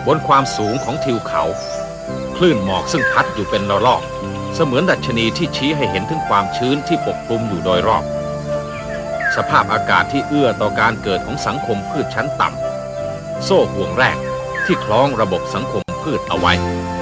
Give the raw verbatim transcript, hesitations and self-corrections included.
บนความสูงของทิวเขาคลื่นหมอกซึ่งพัดอยู่เป็นระลอกเสมือนดัชนีที่ชี้ให้เห็นถึงความชื้นที่ปกคลุมอยู่โดยรอบสภาพอากาศที่เอื้อต่อการเกิดของสังคมพืชชั้นต่ำโซ่ห่วงแรกที่คล้องระบบสังคมพืชเอาไว้